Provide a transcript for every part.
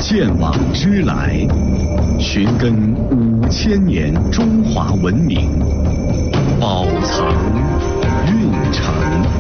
见往知来，寻根5000年中华文明，宝藏运城。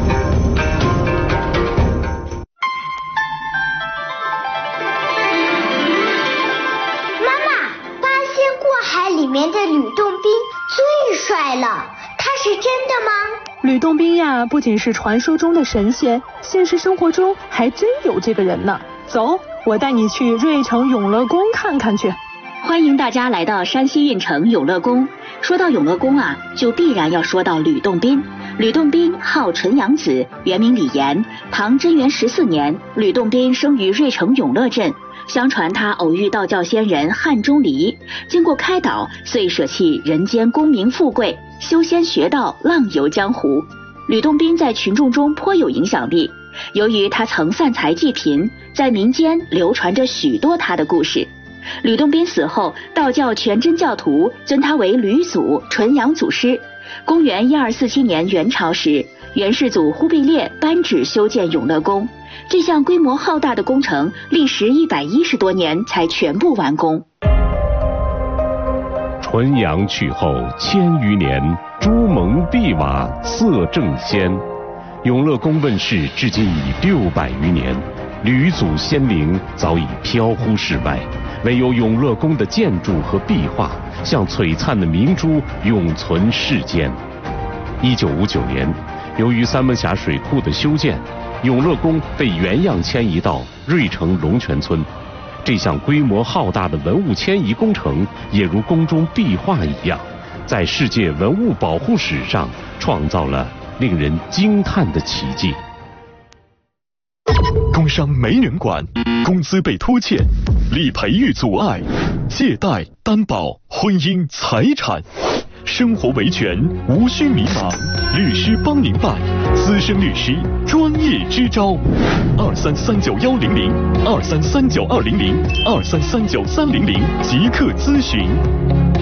妈妈，八仙过海里面的吕洞宾最帅了，他是真的吗？ 吕洞宾呀，不仅是传说中的神仙，现实生活中还真有这个人呢。走，我带你去芮城永乐宫看看去。 欢迎大家来到山西运城永乐宫。说到永乐宫啊，就必然要说到吕洞宾。吕洞宾号纯阳子，原名李炎。唐贞元14年，吕洞宾生于芮城永乐镇。相传他偶遇道教仙人汉钟离，经过开导，遂舍弃人间功名富贵，修仙学道，浪游江湖。吕洞宾在群众中颇有影响力，由于他曾散财济贫，在民间流传着许多他的故事。吕洞宾死后，道教全真教徒尊他为吕祖，纯阳祖师。公元1247年元朝时，元世祖忽必烈颁旨修建永乐宫，这项规模浩大的工程历时110多年才全部完工。 纯阳去后1000余年，朱蒙碧瓦色正鲜。永乐宫问世至今已600余年，吕祖仙灵早已飘忽世外，唯有永乐宫的建筑和壁画像璀璨的明珠永存世间。1959年，由于三门峡水库的修建，永乐宫被原样迁移到芮城龙泉村。这项规模浩大的文物迁移工程，也如宫中壁画一样，在世界文物保护史上创造了令人惊叹的奇迹。 工伤没人管，工资被拖欠，理赔遇阻碍，借贷、担保、婚姻、财产，生活维权无需迷茫，律师帮您办，资深律师专业支招，23391002339200，23393000，即刻咨询。